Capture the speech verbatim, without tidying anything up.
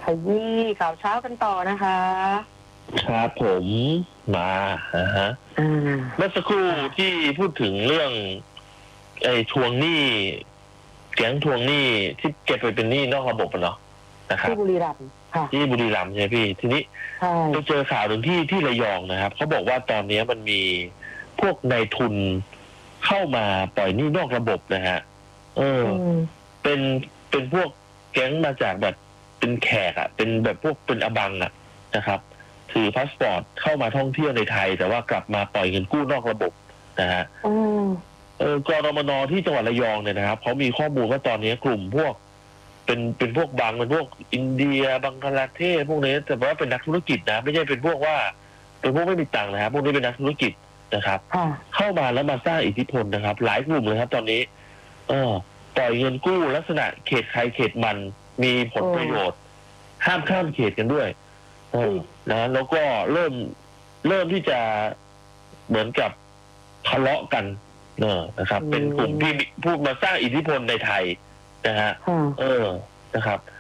ขยี้ข่าวเช้ากันต่อนะคะครับผมมานะฮะเมื่อสักครู่ที่พูดถึงเรื่องไอ้ทวงหนี้แก๊งทวงหนี้ที่เก็บไปเป็นหนี้นอกระบบเนาะนะครับที่บุรีรัมย์ค่ะที่บุรีรัมย์ใช่ไหมพี่ทีนี้ไปเจอข่าวหนึ่งที่ที่ระยองนะครับเขาบอกว่าตอนนี้มันมีพวกนายทุนเข้ามาปล่อยหนี้นอกระบบนะฮะเออเป็นเป็นพวกแก๊งมาจากแบบเป็นแขกอะเป็นแบบพวกเป็นอบังอะนะครับถือพาสปอร์ตเข้ามาท่องเที่ยวในไทยแต่ว่ากลับมาปล่อยเงินกู้นอกระบบนะฮะเออกรมนที่จังหวัดระยองเนี่ยนะครับเขามีข้อมูลว่าตอนนี้กลุ่มพวกเป็นเป็นพวกบางเป็นพวกอินเดียบังกลาเทศพวกนี้แต่ว่าเป็นนักธุรกิจนะไม่ใช่เป็นพวกว่าเป็นพวกไม่มีตังค์นะครับพวกนี้เป็นนักธุรกิจนะครับเข้ามาแล้วมาสร้างอิทธิพลนะครับหลายกลุ่มเลยครับตอนนี้เออปล่อยเงินกู้ลักษณะเขตใครเขตมันมีผลประโยชน์ห้ามข้ามเขตกันด้วยเออนะแล้วก็เริ่มเริ่มที่จะเหมือนกับทะเลาะกันเออนะครับเป็นกลุ่มที่พูดมาสร้างอิทธิพลในไทยนะฮะเออนะครับ